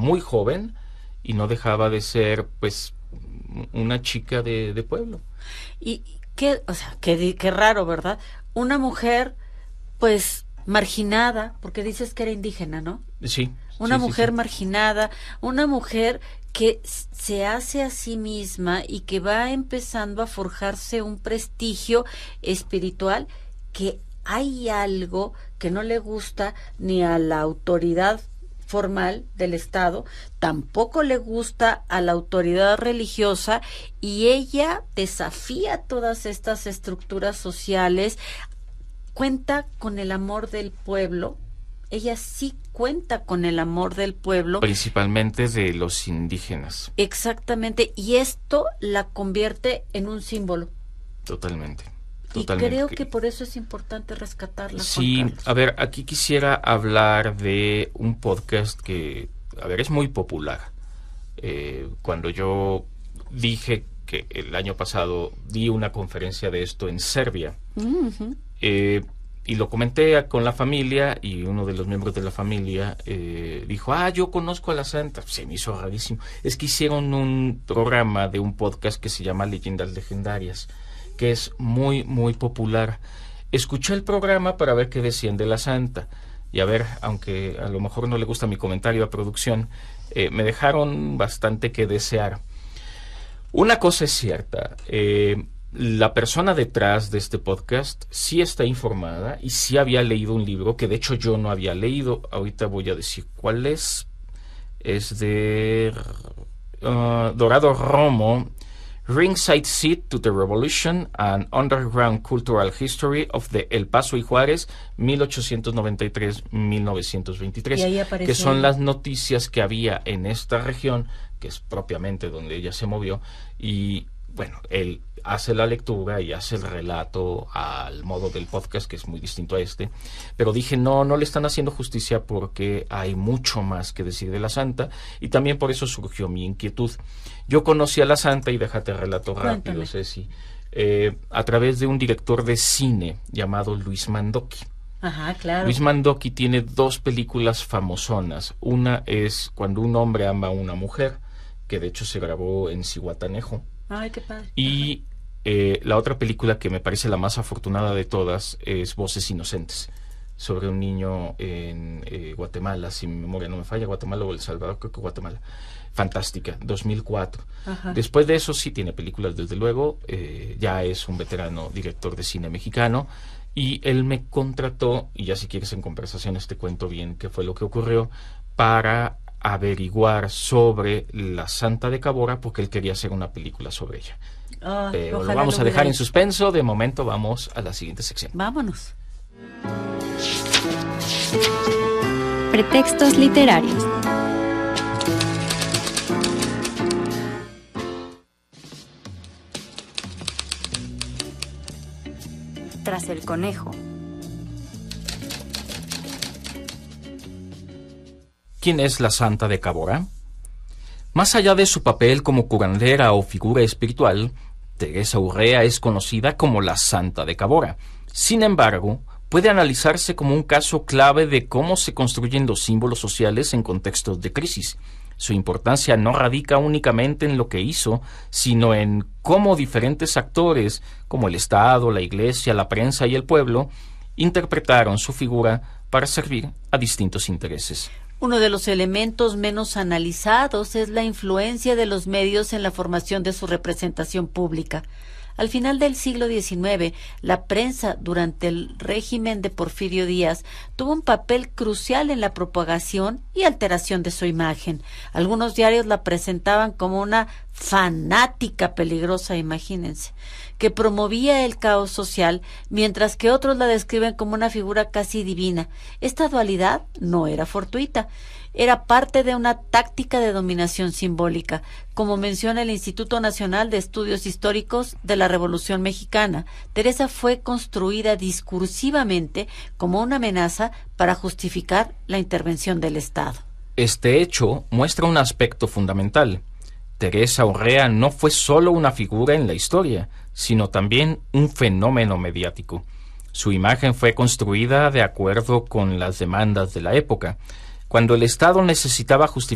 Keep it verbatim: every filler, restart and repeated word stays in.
muy joven y no dejaba de ser, pues, una chica de, de pueblo. Y qué, o sea, qué, qué raro, ¿verdad? Una mujer, pues, marginada, porque dices que era indígena, ¿no? Sí. Una sí, mujer sí, sí. marginada, una mujer que se hace a sí misma y que va empezando a forjarse un prestigio espiritual, que hay algo que no le gusta ni a la autoridad formal del Estado, tampoco le gusta a la autoridad religiosa, y ella desafía todas estas estructuras sociales, cuenta con el amor del pueblo. Ella sí cuenta con el amor del pueblo. Principalmente de los indígenas. Exactamente, y esto la convierte en un símbolo. Totalmente. Y Totalmente. creo que por eso es importante rescatarla. Sí, a ver, aquí quisiera hablar de un podcast que, a ver, es muy popular. Eh, cuando yo dije que el año pasado di una conferencia de esto en Serbia, Uh-huh. eh, y lo comenté con la familia, y uno de los miembros de la familia eh, dijo, ah, yo conozco a la santa. Se me hizo rarísimo. Es que hicieron un programa de un podcast que se llama Leyendas Legendarias, que es muy, muy popular. Escuché el programa para ver qué decían de la santa, y a ver, aunque a lo mejor no le gusta mi comentario a producción, eh, me dejaron bastante que desear. Una cosa es cierta, eh, la persona detrás de este podcast sí está informada y sí había leído un libro que de hecho yo no había leído. Ahorita voy a decir cuál es. Es de uh, Dorado Romo, Ringside Seat to the Revolution and Underground Cultural History of the El Paso y Juárez, mil ochocientos noventa y tres a mil novecientos veintitrés, Y ahí aparece que son ahí. las noticias que había en esta región, que es propiamente donde ella se movió, y bueno, él hace la lectura y hace el relato al modo del podcast, que es muy distinto a este, pero dije, no, no le están haciendo justicia porque hay mucho más que decir de la santa, y también por eso surgió mi inquietud. Yo conocí a la santa, y déjate relato rápido, Cuéntame. Ceci, eh, a través de un director de cine llamado Luis Mandoki. Ajá, claro. Luis Mandoki tiene dos películas famosonas. Una es Cuando un hombre ama a una mujer, que de hecho se grabó en Zihuatanejo. Ay, qué padre. Y eh, la otra película que me parece la más afortunada de todas es Voces Inocentes, sobre un niño en eh, Guatemala, si mi memoria no me falla, Guatemala o El Salvador, creo que Guatemala. Fantástica, dos mil cuatro. Ajá. Después de eso sí tiene películas, desde luego, eh, ya es un veterano director de cine mexicano, y él me contrató, y ya si quieres en conversaciones te cuento bien qué fue lo que ocurrió, para averiguar sobre la Santa de Cabora, porque él quería hacer una película sobre ella. Ay, Pero lo ojalá vamos lo a dejar hubiera en hecho. suspenso. De momento vamos a la siguiente sección. Vámonos. Pretextos literarios. Tras el conejo. ¿Quién es la Santa de Cabora? Más allá de su papel como curandera o figura espiritual, Teresa Urrea es conocida como la Santa de Cabora. Sin embargo, puede analizarse como un caso clave de cómo se construyen los símbolos sociales en contextos de crisis. Su importancia no radica únicamente en lo que hizo, sino en cómo diferentes actores, como el Estado, la Iglesia, la prensa y el pueblo, interpretaron su figura para servir a distintos intereses. Uno de los elementos menos analizados es la influencia de los medios en la formación de su representación pública. Al final del siglo diecinueve, la prensa, durante el régimen de Porfirio Díaz, tuvo un papel crucial en la propagación y alteración de su imagen. Algunos diarios la presentaban como una fanática peligrosa, imagínense, que promovía el caos social, mientras que otros la describen como una figura casi divina. Esta dualidad no era fortuita. Era parte de una táctica de dominación simbólica, como menciona el Instituto Nacional de Estudios Históricos de la Revolución Mexicana. Teresa fue construida discursivamente como una amenaza para justificar la intervención del Estado. Este hecho muestra un aspecto fundamental. Teresa Urrea no fue solo una figura en la historia, sino también un fenómeno mediático. Su imagen fue construida de acuerdo con las demandas de la época. Cuando el Estado necesitaba justificar